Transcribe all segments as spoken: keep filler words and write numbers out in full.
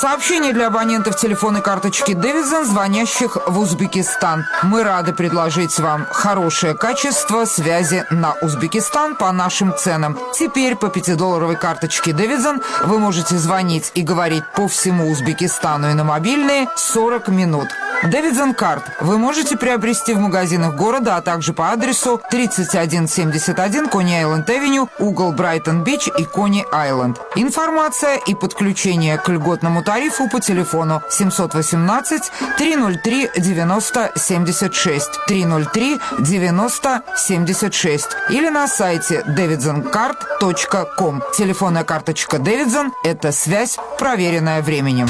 Сообщение для абонентов телефонной карточки Davidson, звонящих в Узбекистан. Мы рады предложить вам хорошее качество связи на Узбекистан по нашим ценам. Теперь по пятидолларовой карточке Davidson вы можете звонить и говорить по всему Узбекистану и на мобильные сорок минут. Davidson Card вы можете приобрести в магазинах города, а также по адресу тридцать один семьдесят один Кони-Айленд-Авеню, угол Брайтон-Бич и Кони-Айленд. Информация и подключение к льготному тарифу по телефону семьсот восемнадцать триста три девяносто семьдесят шесть, триста три девяносто семьдесят шесть или на сайте davidson card точка ком. Телефонная карточка Davidson – это связь, проверенная временем.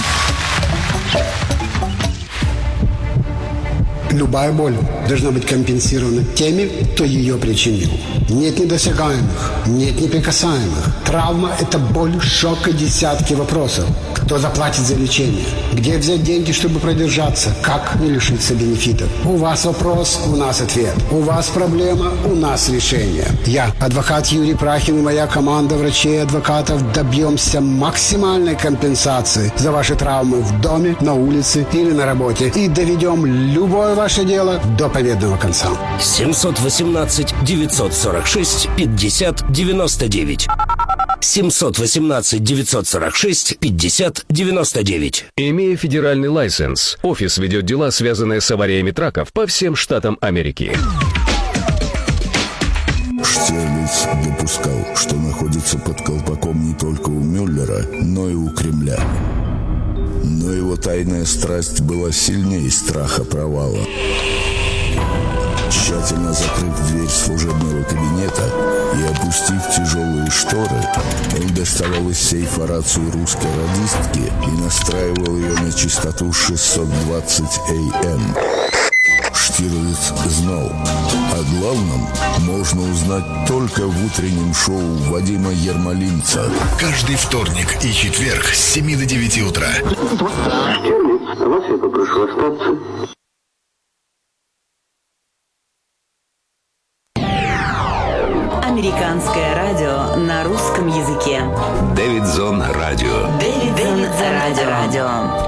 Любая боль должна быть компенсирована теми, кто ее причинил. Нет недосягаемых, нет неприкасаемых. Травма – это боль, шок и десятки вопросов. Кто заплатит за лечение? Где взять деньги, чтобы продержаться? Как не лишиться бенефитов? У вас вопрос, у нас ответ. У вас проблема, у нас решение. Я, адвокат Юрий Прахин и моя команда врачей и адвокатов добьемся максимальной компенсации за ваши травмы в доме, на улице или на работе. И доведем любое ваше дело до победного конца. семьсот восемнадцать девятьсот сорок шесть пятьдесят девяносто девять. семьсот восемнадцать девятьсот сорок шесть пятьдесят девяносто девять. Имея федеральный лайсенс, офис ведет дела, связанные с авариями траков по всем штатам Америки. Штирлиц допускал, что находится под колпаком не только у Мюллера, но и у Кремля. Но его тайная страсть была сильнее страха провала. Тщательно закрыв дверь служебного кабинета и опустив тяжелые шторы, он доставал из сейфа рацию русской радистки и настраивал ее на частоту шестьсот двадцать эй эм. Штирлиц знал, о главном можно узнать только в утреннем шоу Вадима Ермолинца. Каждый вторник и четверг с семи до девяти утра. Штирлиц, вас я попрошу остаться. Американское радио на русском языке. Davidson Radio. Davidson Radio.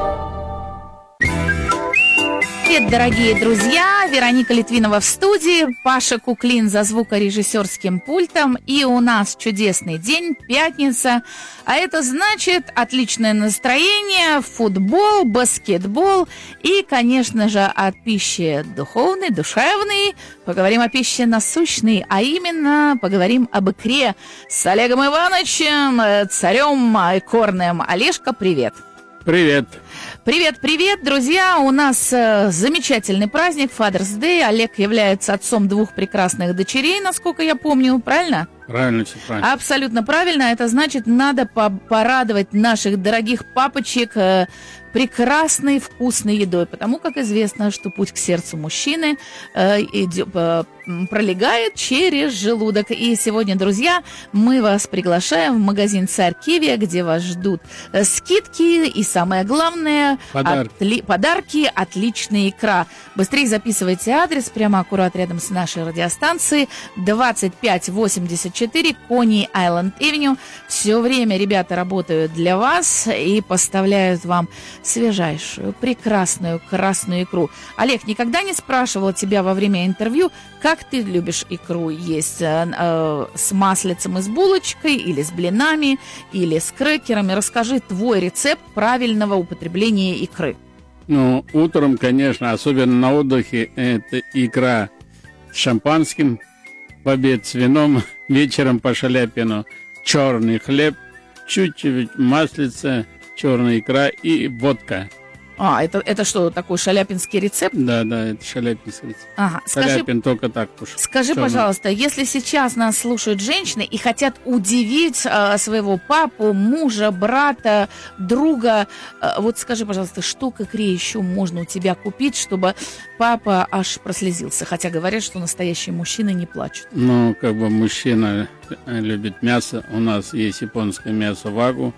Привет, дорогие друзья! Вероника Литвинова в студии, Паша Куклин за звукорежиссерским пультом. И у нас чудесный день, пятница. А это значит отличное настроение, футбол, баскетбол и, конечно же, от пищи духовной, душевной поговорим о пище насущной, а именно поговорим об икре с Олегом Ивановичем, царем икорным. Олежка, привет! Привет! Привет, привет, друзья! У нас э, замечательный праздник, Father's Day. Олег является отцом двух прекрасных дочерей, насколько я помню, правильно? Правильно, все правильно. Абсолютно правильно. Это значит, надо по- порадовать наших дорогих папочек э, прекрасной вкусной едой, потому как известно, что путь к сердцу мужчины э, идет, э, пролегает через желудок. И сегодня, друзья, мы вас приглашаем в магазин «Царь Киви», где вас ждут э, скидки и, самое главное, подарки. Отли- подарки, отличная икра. Быстрее записывайте адрес, прямо аккурат рядом с нашей радиостанцией, двадцать пять восемьдесят четыре Кони-Айленд-Авеню. Все время ребята работают для вас и поставляют вам свежайшую, прекрасную красную икру. Олег, никогда не спрашивала тебя во время интервью, как ты любишь икру есть? Э, э, с маслицем и с булочкой, или с блинами, или с крекерами? Расскажи твой рецепт правильного употребления икры. Ну, утром, конечно, особенно на отдыхе, это икра с шампанским, в обед с вином, вечером по Шаляпину черный хлеб, чуть-чуть маслица, черная икра и водка. А, это, это что, такой шаляпинский рецепт? Да, да, это шаляпинский рецепт. Ага. Шаляпин Скажи, только так кушает. Скажи, Черный. пожалуйста, если сейчас нас слушают женщины и хотят удивить э, своего папу, мужа, брата, друга, э, вот скажи, пожалуйста, что к икре еще можно у тебя купить, чтобы папа аж прослезился? Хотя говорят, что настоящие мужчины не плачут. Ну, как бы мужчина любит мясо. У нас есть японское мясо вагу,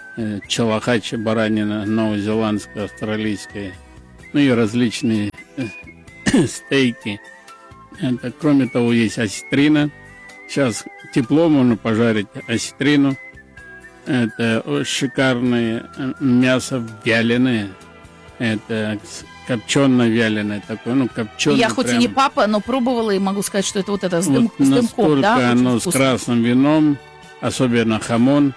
чалахачи, баранина, новозеландская, австралийская, ну и различные стейки. Это, кроме того, есть осетрина. Сейчас тепло, можно пожарить осетрину. Это шикарное мясо вяленое. Это копчено-вяленое такое, ну, копченое. Я хоть прям... и не папа, но пробовала и могу сказать, что это вот это с, дым, вот с дымком, да? Настолько оно вкусно. с красным вином, особенно хамон,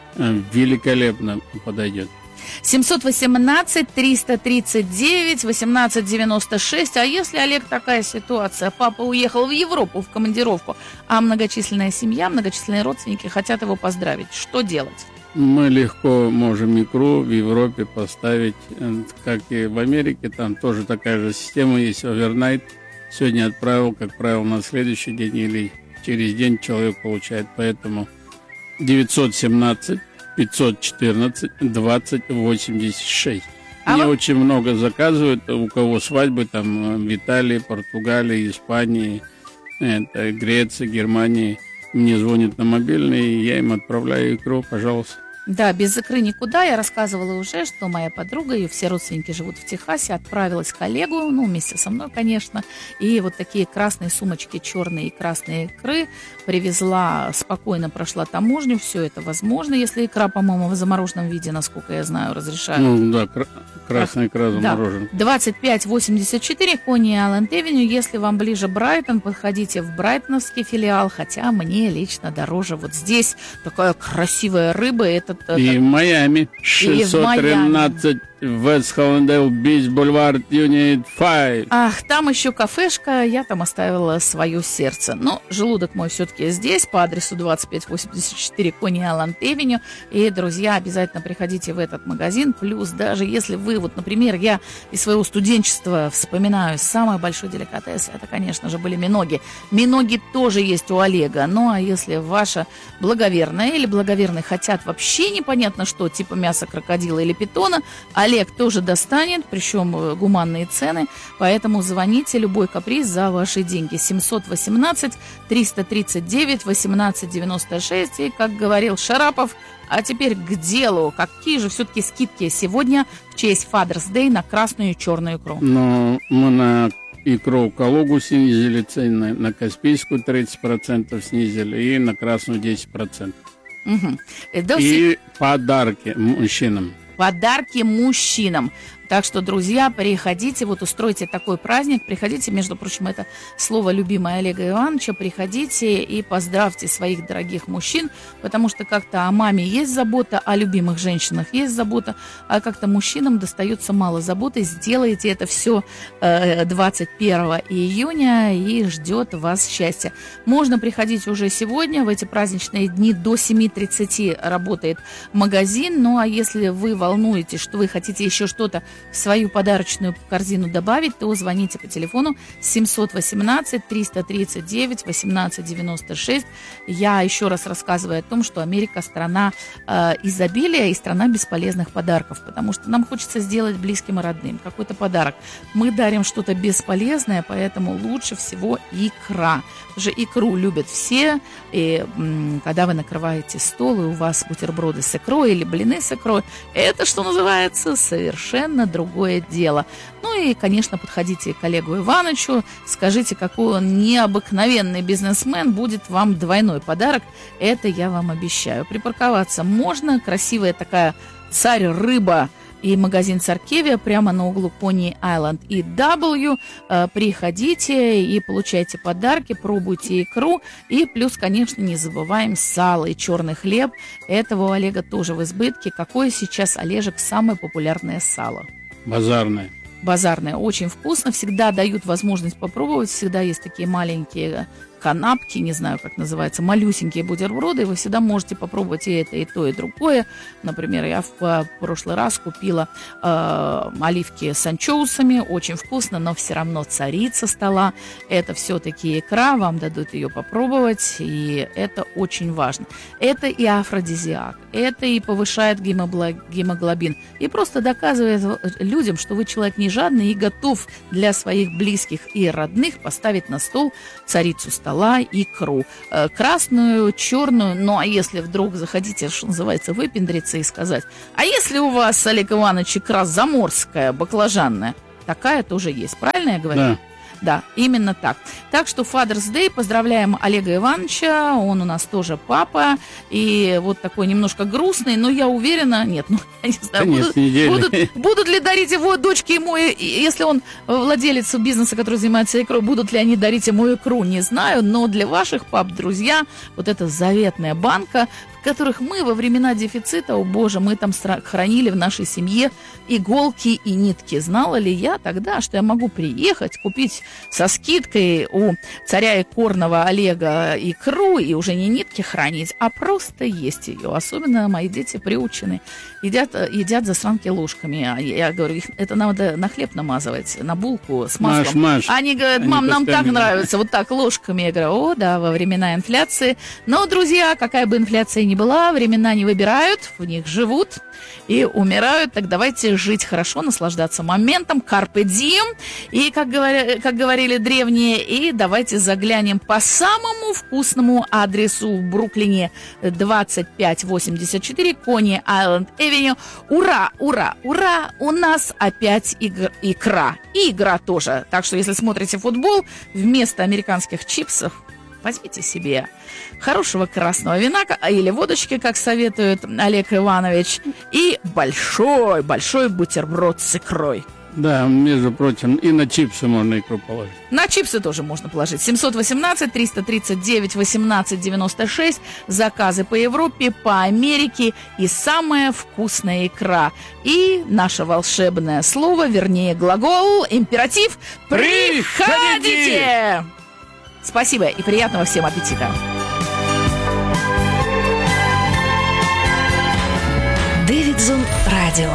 великолепно подойдет. семьсот восемнадцать триста тридцать девять восемнадцать девяносто шесть. А если, Олег, такая ситуация? Папа уехал в Европу в командировку, а многочисленная семья, многочисленные родственники хотят его поздравить. Что делать? Мы легко можем икру в Европе поставить, как и в Америке. Там тоже такая же система есть, овернайт. Сегодня отправил, как правило, на следующий день или через день человек получает. Поэтому девятьсот семнадцать пятьсот четырнадцать двадцать восемьдесят шесть. А Мне вы... очень много заказывают, у кого свадьбы там в Италии, Португалии, Испании, это, Греции, Германии. Мне звонят на мобильный, и я им отправляю икру, пожалуйста. Да, без икры никуда. Я рассказывала уже, что моя подруга, ее все родственники живут в Техасе, отправилась к коллегу, ну, вместе со мной, конечно, и вот такие красные сумочки, черные и красные икры привезла, спокойно прошла таможню, все это возможно, если икра, по-моему, в замороженном виде, насколько я знаю, разрешают. Ну, да, кра- красная икра заморожена. Да. двадцать пять восемьдесят четыре, Кони Айленд Эвеню. Если вам ближе Брайтон, подходите в брайтоновский филиал, хотя мне лично дороже вот здесь такая красивая рыба, это И в Майами. шестьсот тринадцать Вест Холландейл Бич Бульвар Юнит пять. Ах, там еще кафешка, я там оставила свое сердце. Но желудок мой все-таки здесь, по адресу двадцать пять восемьдесят четыре Кони Айленд Эвеню. И, друзья, обязательно приходите в этот магазин. Плюс, даже если вы, вот, например, я из своего студенчества вспоминаю самый большой деликатес, это, конечно же, были миноги. Миноги тоже есть у Олега. Ну, а если ваша благоверная или благоверный хотят вообще непонятно что, типа мяса крокодила или питона, Олег тоже достанет, причем гуманные цены, поэтому звоните, любой каприз за ваши деньги. семьсот восемнадцать триста тридцать девять восемнадцать девяносто шесть. И, как говорил Шарапов, а теперь к делу. Какие же все-таки скидки сегодня в честь Father's Day на красную и черную икру? Но мы на икру Калугу снизили цены, на Каспийскую тридцать процентов снизили и на красную десять процентов. Угу. И подарки мужчинам. Подарки мужчинам. Так что, друзья, приходите, вот устройте такой праздник, приходите, между прочим, это слово любимое Олега Ивановича, приходите и поздравьте своих дорогих мужчин, потому что как-то о маме есть забота, о любимых женщинах есть забота, а как-то мужчинам достается мало заботы. Сделайте это все двадцать первого июня, и ждет вас счастье. Можно приходить уже сегодня, в эти праздничные дни до семь тридцать работает магазин, ну а если вы волнуетесь, что вы хотите еще что-то в свою подарочную корзину добавить, то звоните по телефону семьсот восемнадцать триста тридцать девять восемнадцать девяносто шесть. Я еще раз рассказываю о том, что Америка страна э, изобилия и страна бесполезных подарков, потому что нам хочется сделать близким и родным какой-то подарок. Мы дарим что-то бесполезное, поэтому лучше всего икра. Уже икру любят все, и м, когда вы накрываете стол, и у вас бутерброды с икрой или блины с икрой, это, что называется, совершенно другое дело. Ну и, конечно, подходите к Олегу Ивановичу, скажите, какой он необыкновенный бизнесмен, будет вам двойной подарок, это я вам обещаю. Припарковаться можно, красивая такая царь-рыба и магазин Царкевия прямо на углу Кони Айленд и W. Приходите и получайте подарки, пробуйте икру. И плюс, конечно, не забываем сало и черный хлеб. Этого у Олега тоже в избытке. Какое сейчас, Олежек, самое популярное сало? Базарное. Базарное. Очень вкусно. Всегда дают возможность попробовать. Всегда есть такие маленькие канапки, не знаю, как называется, малюсенькие бутерброды, и вы всегда можете попробовать и это, и то, и другое. Например, я в прошлый раз купила э, оливки с анчоусами, очень вкусно, но все равно царица стола. Это все-таки икра, вам дадут ее попробовать, и это очень важно. Это и афродизиак, это и повышает гемоглобин, и просто доказывает людям, что вы человек не жадный и готов для своих близких и родных поставить на стол царицу стола, икру. Красную, черную, ну а если вдруг захотите, что называется, выпендриться и сказать, а если у вас, Олег Иванович, икра заморская, баклажанная, такая тоже есть, правильно я говорю? Да. Да, именно так. Так что Father's Day, поздравляем Олега Ивановича, он у нас тоже папа, и вот такой немножко грустный, но я уверена, нет, ну, я не знаю, будут, будут, будут ли дарить его дочке ему, если он владелец бизнеса, который занимается икрой, будут ли они дарить ему икру, не знаю, но для ваших пап, друзья, вот эта заветная банка, в которых мы во времена дефицита, о боже, мы там хранили в нашей семье иголки и нитки. Знала ли я тогда, что я могу приехать, купить со скидкой у царя икорного Олега икру и уже не нитки хранить, а просто есть ее. Особенно мои дети приучены. Едят, едят засранки ложками. Я говорю, это надо на хлеб намазывать, на булку с маслом. Маш, Маш, они говорят, мам, нам так нравится, вот так ложками. Я говорю, о, да, во времена инфляции. Но, друзья, какая бы инфляция ни была, времена не выбирают, в них живут и умирают. Так давайте жить хорошо, наслаждаться моментом, carpe diem. И, как, говоря, как говорили древние, и давайте заглянем по самому вкусному адресу в Бруклине двадцать пять восемьдесят четыре, Coney Island Avenue. Ура, ура, ура! У нас опять игр, икра. И игра тоже. Так что, если смотрите футбол, вместо американских чипсов возьмите себе хорошего красного вина или водочки, как советует Олег Иванович, и большой-большой бутерброд с икрой. Да, между прочим, и на чипсы можно икру положить. На чипсы тоже можно положить. семьсот восемнадцать триста тридцать девять восемнадцать девяносто шесть. Заказы по Европе, по Америке и самая вкусная икра. И наше волшебное слово, вернее глагол, императив «Приходите!». Спасибо и приятного всем аппетита. Дэвидзон Радио.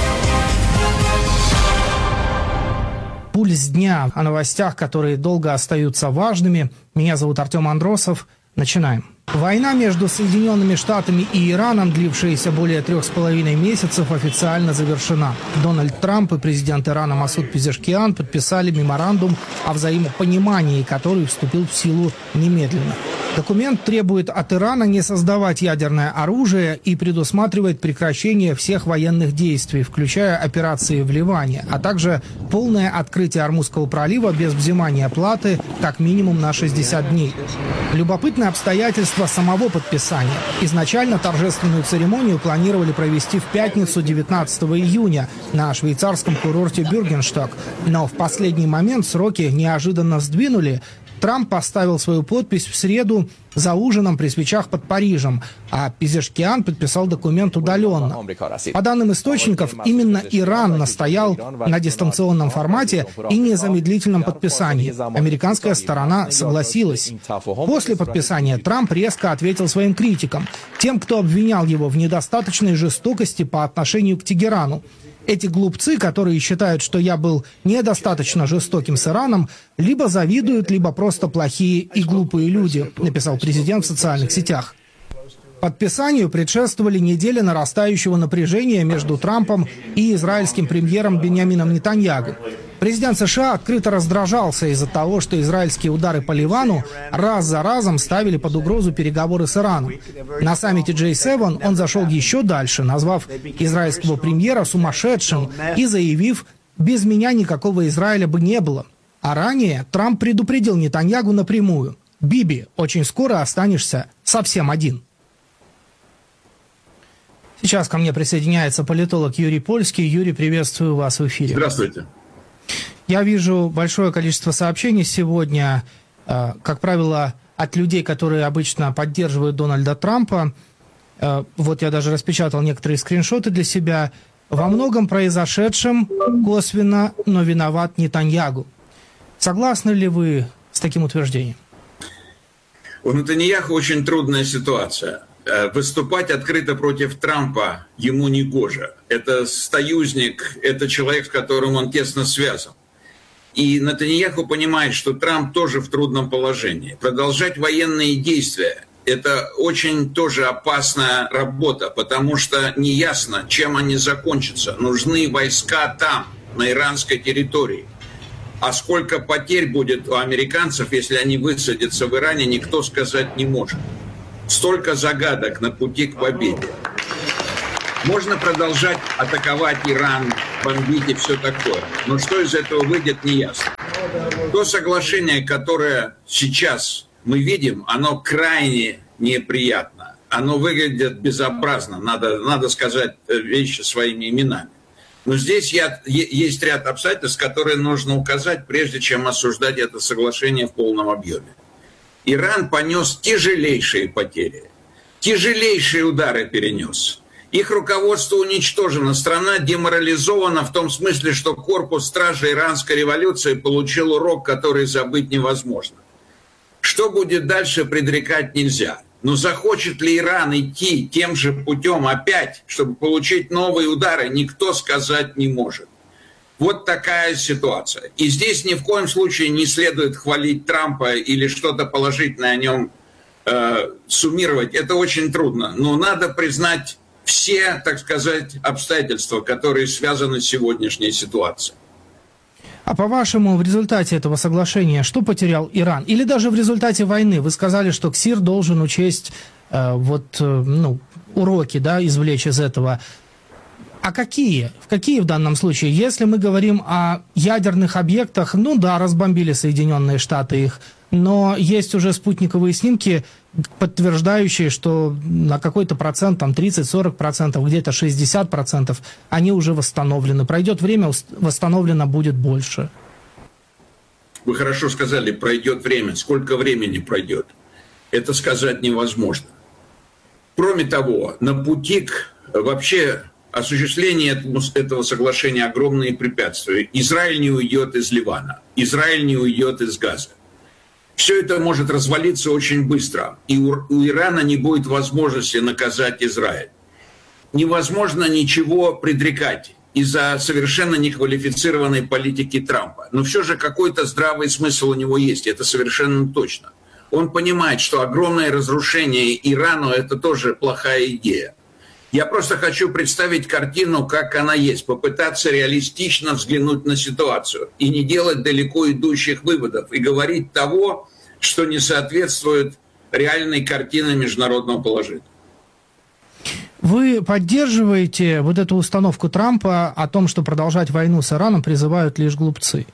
Пульс дня о новостях, которые долго остаются важными. Меня зовут Артем Андросов. Начинаем. Война между Соединенными Штатами и Ираном, длившаяся более трех с половиной месяцев, официально завершена. Дональд Трамп и президент Ирана Масуд Пезешкиан подписали меморандум о взаимопонимании, который вступил в силу немедленно. Документ требует от Ирана не создавать ядерное оружие и предусматривает прекращение всех военных действий, включая операции в Ливане, а также полное открытие Ормузского пролива без взимания платы как минимум на шестьдесят дней. Любопытное обстоятельство самого подписания. Изначально торжественную церемонию планировали провести в пятницу девятнадцатого июня на швейцарском курорте Бюргеншток, но в последний момент сроки неожиданно сдвинули. Трамп поставил свою подпись в среду за ужином при свечах под Парижем, а Пезешкиан подписал документ удаленно. По данным источников, именно Иран настоял на дистанционном формате и незамедлительном подписании. Американская сторона согласилась. После подписания Трамп резко ответил своим критикам, тем, кто обвинял его в недостаточной жестокости по отношению к Тегерану. Эти глупцы, которые считают, что я был недостаточно жестоким с Ираном, либо завидуют, либо просто плохие и глупые люди, написал президент в социальных сетях. Подписанию предшествовали недели нарастающего напряжения между Трампом и израильским премьером Биньямином Нетаньяху. Президент США открыто раздражался из-за того, что израильские удары по Ливану раз за разом ставили под угрозу переговоры с Ираном. На саммите джей семь он зашел еще дальше, назвав израильского премьера сумасшедшим и заявив: «Без меня никакого Израиля бы не было». А ранее Трамп предупредил Нетаньяху напрямую: «Биби, очень скоро останешься совсем один». Сейчас ко мне присоединяется политолог Юрий Польский. Юрий, приветствую вас в эфире. Здравствуйте. Я вижу большое количество сообщений сегодня, э, как правило, от людей, которые обычно поддерживают Дональда Трампа. Э, вот я даже распечатал некоторые скриншоты для себя. Во многом произошедшем косвенно, но виноват Нетаньяху. Согласны ли вы с таким утверждением? У Нетаньяху очень трудная ситуация. Выступать открыто против Трампа ему не гоже. Это союзник, это человек, с которым он тесно связан. И Нетаньяху понимает, что Трамп тоже в трудном положении. Продолжать военные действия – это очень тоже опасная работа, потому что неясно, чем они закончатся. Нужны войска там, на иранской территории. А сколько потерь будет у американцев, если они высадятся в Иране, никто сказать не может. Столько загадок на пути к победе. Можно продолжать атаковать Иран, бомбить и все такое. Но что из этого выйдет, неясно. То соглашение, которое сейчас мы видим, оно крайне неприятно. Оно выглядит безобразно, надо, надо сказать вещи своими именами. Но здесь я, есть ряд обстоятельств, которые нужно указать, прежде чем осуждать это соглашение в полном объеме. Иран понес тяжелейшие потери, тяжелейшие удары перенес. Их руководство уничтожено, страна деморализована в том смысле, что корпус стражей иранской революции получил урок, который забыть невозможно. Что будет дальше, предрекать нельзя. Но захочет ли Иран идти тем же путем опять, чтобы получить новые удары, никто сказать не может. Вот такая ситуация. И здесь ни в коем случае не следует хвалить Трампа или что-то положительное о нем э, суммировать. Это очень трудно. Но надо признать все, так сказать, обстоятельства, которые связаны с сегодняшней ситуацией. А по-вашему, в результате этого соглашения что потерял Иран? Или даже в результате войны? Вы сказали, что КСИР должен учесть э, вот, э, ну, уроки, да, извлечь из этого. А какие? Какие в данном случае? Если мы говорим о ядерных объектах, ну да, разбомбили Соединенные Штаты их, но есть уже спутниковые снимки, подтверждающие, что на какой-то процент, там тридцать-сорок процентов, где-то шестьдесят процентов, они уже восстановлены. Пройдет время, восстановлено будет больше. Вы хорошо сказали, пройдет время. Сколько времени пройдет? Это сказать невозможно. Кроме того, на пути к вообще осуществлению этого соглашения огромные препятствия. Израиль не уйдет из Ливана. Израиль не уйдет из Газа. Все это может развалиться очень быстро, и у, у Ирана не будет возможности наказать Израиль. Невозможно ничего предрекать из-за совершенно неквалифицированной политики Трампа. Но все же какой-то здравый смысл у него есть, это совершенно точно. Он понимает, что огромное разрушение Ирану – это тоже плохая идея. Я просто хочу представить картину, как она есть, попытаться реалистично взглянуть на ситуацию и не делать далеко идущих выводов, и говорить того, что не соответствует реальной картине международного положения. Вы поддерживаете вот эту установку Трампа о том, что продолжать войну с Ираном призывают лишь глупцы?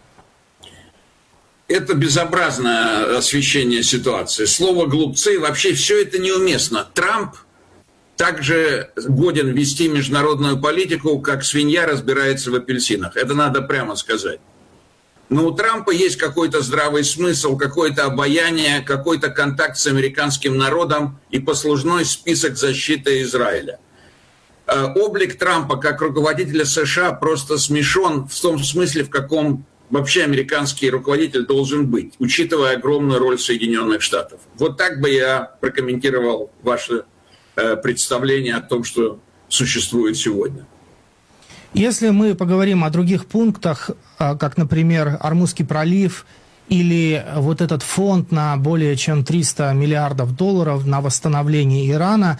Это безобразное освещение ситуации. Слово «глупцы» вообще все это неуместно. Трамп также годен вести международную политику, как свинья разбирается в апельсинах. Это надо прямо сказать. Но у Трампа есть какой-то здравый смысл, какое-то обаяние, какой-то контакт с американским народом и послужной список защиты Израиля. Облик Трампа как руководителя США просто смешон в том смысле, в каком вообще американский руководитель должен быть, учитывая огромную роль Соединенных Штатов. Вот так бы я прокомментировал ваше представление о том, что существует сегодня. Если мы поговорим о других пунктах, как, например, Ормузский пролив или вот этот фонд на более чем триста миллиардов долларов на восстановление Ирана.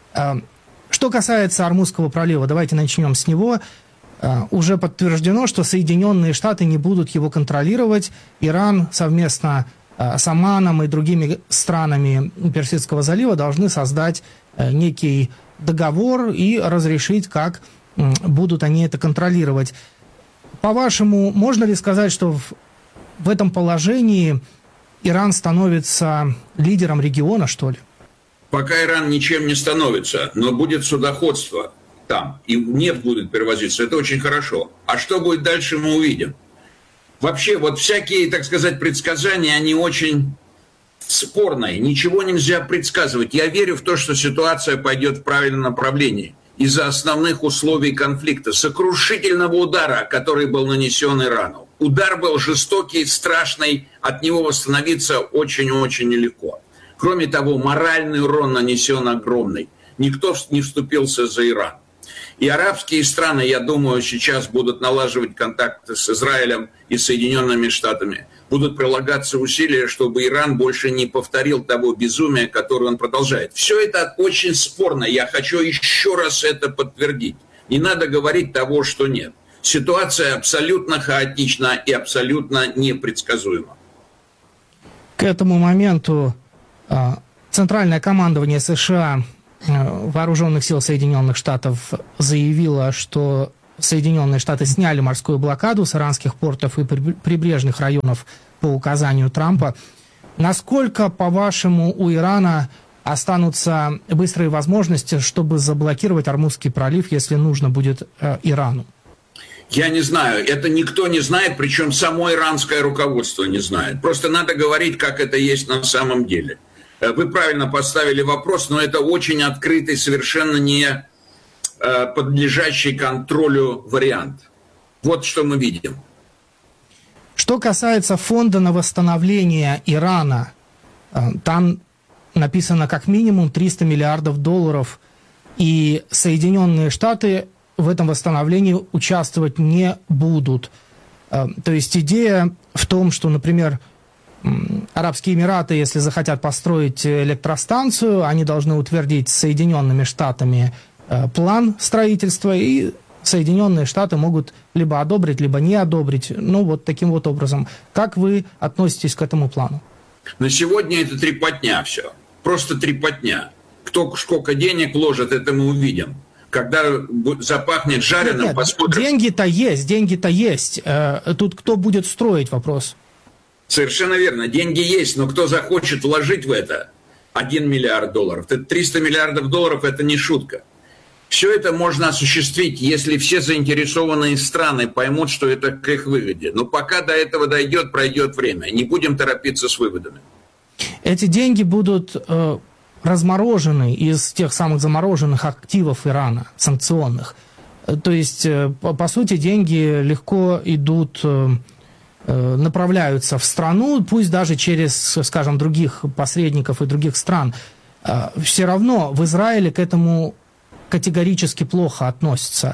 Что касается Ормузского пролива, давайте начнем с него. Уже подтверждено, что Соединенные Штаты не будут его контролировать. Иран совместно с Оманом и другими странами Персидского залива должны создать некий договор и разрешить, как будут они это контролировать. По-вашему, можно ли сказать, что в, в этом положении Иран становится лидером региона, что ли? Пока Иран ничем не становится, но будет судоходство там, и нефть будет перевозиться, это очень хорошо. А что будет дальше, мы увидим. Вообще, вот всякие, так сказать, предсказания, они очень спорные. Ничего нельзя предсказывать. Я верю в то, что ситуация пойдет в правильном направлении из-за основных условий конфликта, сокрушительного удара, который был нанесен Ирану. Удар был жестокий, страшный, от него восстановиться очень-очень нелегко. Кроме того, моральный урон нанесен огромный. Никто не вступился за Иран. И арабские страны, я думаю, сейчас будут налаживать контакты с Израилем и Соединенными Штатами. Будут прилагаться усилия, чтобы Иран больше не повторил того безумия, которое он продолжает. Все это очень спорно. Я хочу еще раз это подтвердить. Не надо говорить того, что нет. Ситуация абсолютно хаотична и абсолютно непредсказуема. К этому моменту Центральное командование США, Вооруженных сил Соединенных Штатов, заявило, что Соединенные Штаты сняли морскую блокаду с иранских портов и прибрежных районов по указанию Трампа. Насколько, по-вашему, у Ирана останутся быстрые возможности, чтобы заблокировать Ормузский пролив, если нужно будет э, Ирану? Я не знаю, это никто не знает, причем само иранское руководство не знает. Просто надо говорить, как это есть на самом деле. Вы правильно поставили вопрос, но это очень открытый, совершенно не подлежащий контролю вариант. Вот что мы видим. Что касается фонда на восстановление Ирана, там написано как минимум триста миллиардов долларов, и Соединенные Штаты в этом восстановлении участвовать не будут. То есть идея в том, что, например, Арабские Эмираты, если захотят построить электростанцию, они должны утвердить с Соединенными Штатами план строительства, и Соединенные Штаты могут либо одобрить, либо не одобрить. Ну, вот таким вот образом. Как вы относитесь к этому плану? На сегодня это трепотня все. Просто трепотня. Кто сколько денег вложит, это мы увидим. Когда запахнет жареным, нет, посмотрим. Деньги-то есть, деньги-то есть. Тут кто будет строить, вопрос? Совершенно верно. Деньги есть, но кто захочет вложить в это один миллиард долларов? Это триста миллиардов долларов, это не шутка. Все это можно осуществить, если все заинтересованные страны поймут, что это к их выгоде. Но пока до этого дойдет, пройдет время. Не будем торопиться с выводами. Эти деньги будут э, разморожены из тех самых замороженных активов Ирана, санкционных. То есть, э, по, по сути, деньги легко идут, э, э, направляются в страну, пусть даже через, скажем, других посредников и других стран. Э, все равно в Израиле к этому категорически плохо относятся.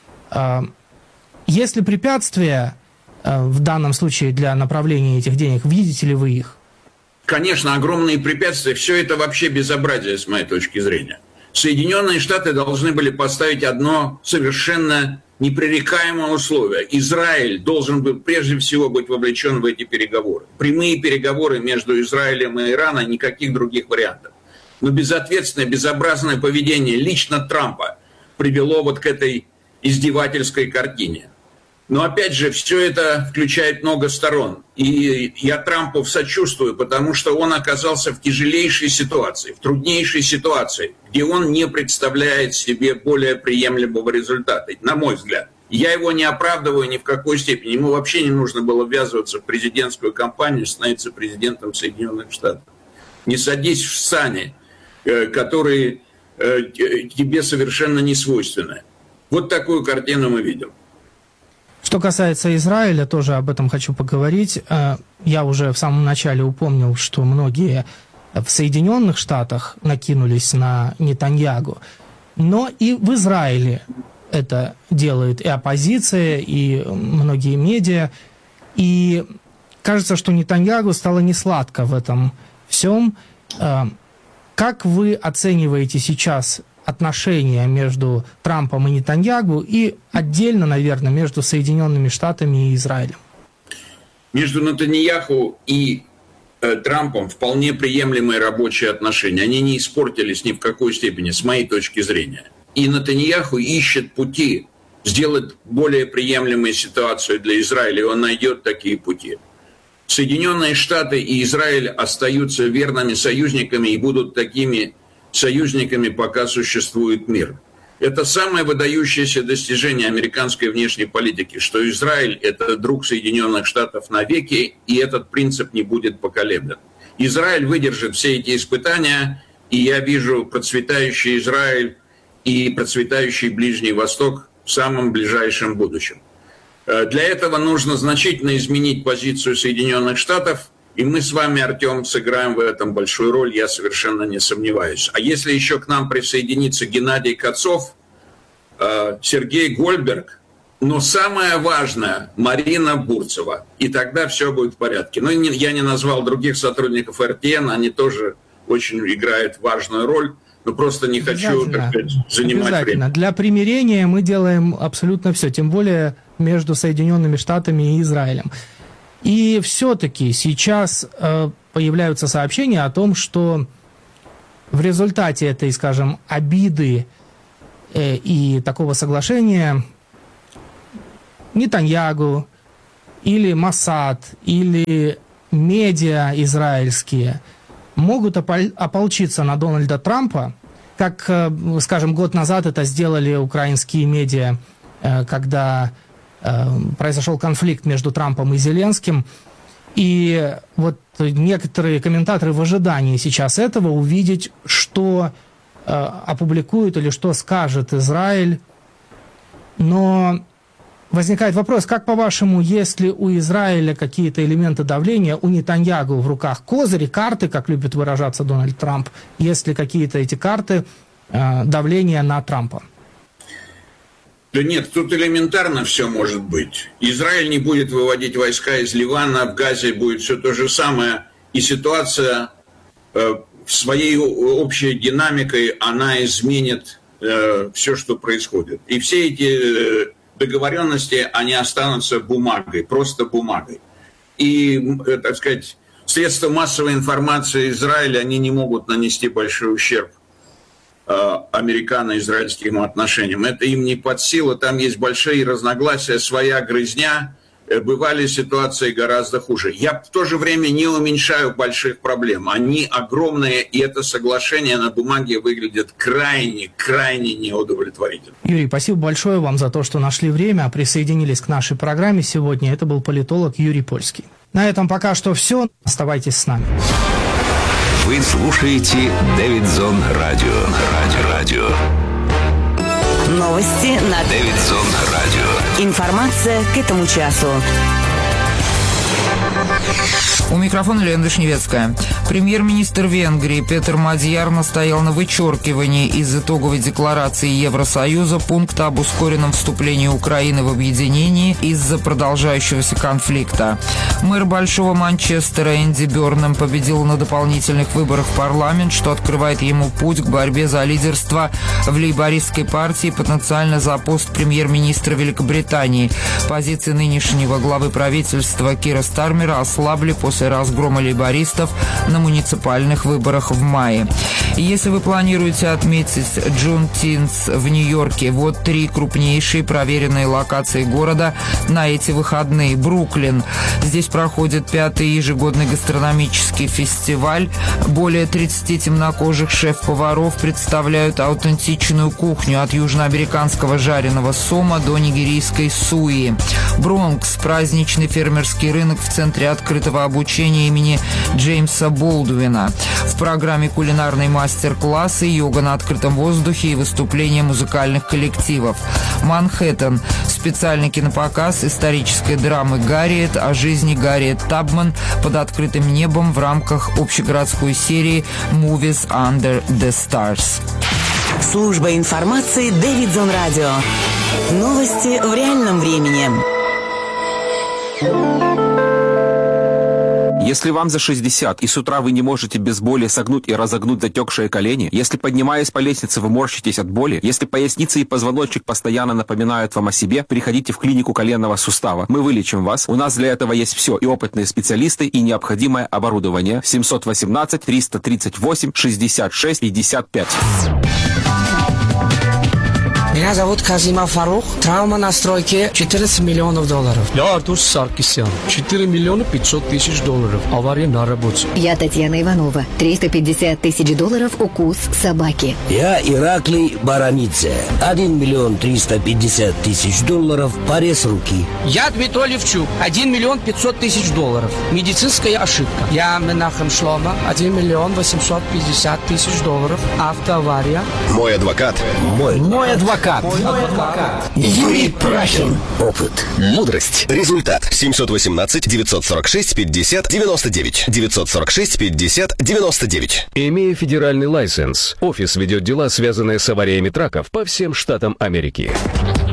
Есть ли препятствия в данном случае для направления этих денег? Видите ли вы их? Конечно, огромные препятствия. Все это вообще безобразие, с моей точки зрения. Соединенные Штаты должны были поставить одно совершенно непререкаемое условие. Израиль должен был прежде всего быть вовлечен в эти переговоры. Прямые переговоры между Израилем и Ираном, никаких других вариантов. Но безответственное, безобразное поведение лично Трампа привело вот к этой издевательской картине. Но опять же, все это включает много сторон. И я Трампу сочувствую, потому что он оказался в тяжелейшей ситуации, в труднейшей ситуации, где он не представляет себе более приемлемого результата, на мой взгляд. Я его не оправдываю ни в какой степени. Ему вообще не нужно было ввязываться в президентскую кампанию, становиться президентом Соединенных Штатов. Не садись в сани, которые тебе совершенно не свойственны. Вот такую картину мы видим. Что касается Израиля, тоже об этом хочу поговорить. Я уже в самом начале упомнил, что многие в Соединенных Штатах накинулись на Нетаньягу, но и в Израиле это делает и оппозиция, и многие медиа. И кажется, что Нетаньягу стало несладко в этом всем. Как вы оцениваете сейчас отношения между Трампом и Нетаньягу и отдельно, наверное, между Соединенными Штатами и Израилем? Между Нетаньяху и э, Трампом вполне приемлемые рабочие отношения. Они не испортились ни в какой степени, с моей точки зрения. И Нетаньяху ищет пути сделать более приемлемую ситуацию для Израиля, и он найдет такие пути. Соединенные Штаты и Израиль остаются верными союзниками и будут такими союзниками, пока существует мир. Это самое выдающееся достижение американской внешней политики, что Израиль – это друг Соединенных Штатов навеки, и этот принцип не будет поколеблен. Израиль выдержит все эти испытания, и я вижу процветающий Израиль и процветающий Ближний Восток в самом ближайшем будущем. Для этого нужно значительно изменить позицию Соединенных Штатов, и мы с вами, Артем, сыграем в этом большую роль, я совершенно не сомневаюсь. А если еще к нам присоединится Геннадий Кацов, Сергей Гольдберг, но самое важное – Марина Бурцева, и тогда все будет в порядке. Но я не назвал других сотрудников эр тэ эн, они тоже очень играют важную роль. Но просто не хочу, так сказать, занимать время. Для примирения мы делаем абсолютно все, тем более между Соединенными Штатами и Израилем. И все-таки сейчас э, появляются сообщения о том, что в результате этой, скажем, обиды э, и такого соглашения Нетаньягу или Моссад, или медиа израильские могут опол- ополчиться на Дональда Трампа, как, скажем, год назад это сделали украинские медиа, когда произошел конфликт между Трампом и Зеленским. И вот некоторые комментаторы в ожидании сейчас этого увидеть, что опубликует или что скажет Израиль. Но возникает вопрос, как по-вашему, есть ли у Израиля какие-то элементы давления, у Нетаньягу в руках козыри, карты, как любит выражаться Дональд Трамп, есть ли какие-то эти карты э, давления на Трампа? Да нет, тут элементарно все может быть. Израиль не будет выводить войска из Ливана, в Газе будет все то же самое, и ситуация э, своей общей динамикой, она изменит э, все, что происходит. И все эти... Э, договоренности, они останутся бумагой, просто бумагой. И, так сказать, средства массовой информации Израиля, они не могут нанести большой ущерб э, американо-израильским отношениям. Это им не под силу, там есть большие разногласия, своя грызня. Бывали ситуации гораздо хуже. Я в то же время не уменьшаю больших проблем. Они огромные, и это соглашение на бумаге выглядит крайне, крайне неудовлетворительно. Юрий, спасибо большое вам за то, что нашли время, присоединились к нашей программе сегодня. Это был политолог Юрий Польский. На этом пока что все. Оставайтесь с нами. Вы слушаете Дэвидсон Радио. Радио. Радио. Новости на Дэвидсон Радио. Информация к этому часу. У микрофона Лена Вишневецкая. Премьер-министр Венгрии Петер Мадьяр настоял на вычеркивании из итоговой декларации Евросоюза пункта об ускоренном вступлении Украины в объединение из-за продолжающегося конфликта. Мэр Большого Манчестера Энди Бёрнем победил на дополнительных выборах в парламент, что открывает ему путь к борьбе за лидерство в лейбористской партии, потенциально за пост премьер-министра Великобритании. Позиции нынешнего главы правительства Кира Стармера ослабли после разгрома лейбористов на муниципальных выборах в мае. И если вы планируете отметить Джунтинс в Нью-Йорке, вот три крупнейшие проверенные локации города на эти выходные. Бруклин. Здесь проходит пятый ежегодный гастрономический фестиваль. Более тридцати темнокожих шеф-поваров представляют аутентичную кухню от южноамериканского жареного сома до нигерийской суи. Бронкс. Праздничный фермерский рынок в центре открытого обучения имени Джеймса Болдуина. В программе кулинарные мастер-классы, йога на открытом воздухе и выступления музыкальных коллективов. Манхэттен. Специальный кинопоказ исторической драмы «Гарриет» о жизни Гарриет Табман под открытым небом в рамках общегородской серии «Movies Under the Stars». Служба информации Дэвидсон Радио. Новости в реальном времени. Если вам за шестьдесят, и с утра вы не можете без боли согнуть и разогнуть затекшие колени, если, поднимаясь по лестнице, вы морщитесь от боли, если поясница и позвоночник постоянно напоминают вам о себе, приходите в клинику коленного сустава. Мы вылечим вас. У нас для этого есть все. И опытные специалисты, и необходимое оборудование. семьсот восемнадцать триста тридцать восемь шестьдесят шесть пятьдесят пять. Меня зовут Казима Фарух. Травма на стройке четырнадцать миллионов долларов. Я Артур Саркисян. четыре миллиона пятьсот тысяч долларов. Авария на работе. Я Татьяна Иванова. триста пятьдесят тысяч долларов укус собаки. Я Ираклий Баранидзе. один миллион триста пятьдесят тысяч долларов. Порез руки. Я Дмитрий Левчук. один миллион пятьсот тысяч долларов. Медицинская ошибка. Я Менахем Шлома. один миллион восемьсот пятьдесят тысяч долларов. Автоавария. Мой адвокат. Мой, Мой адвокат. Мой адвокат. Юрий Прахин. Опыт. Мудрость. Результат. семьсот восемнадцать девятьсот сорок шесть пятьдесят девяносто девять. девятьсот сорок шесть пятьдесят девяносто девять. Имея федеральный лайсенс, офис ведет дела, связанные с авариями траков по всем штатам Америки.